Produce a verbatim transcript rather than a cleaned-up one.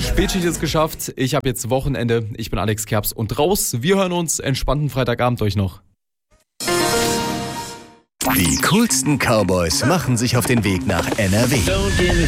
Spätschicht ist geschafft. Ich habe jetzt Wochenende. Ich bin Alex Kerps und raus. Wir hören uns. Entspannten Freitagabend euch noch. Die coolsten Cowboys machen sich auf den Weg nach N R W.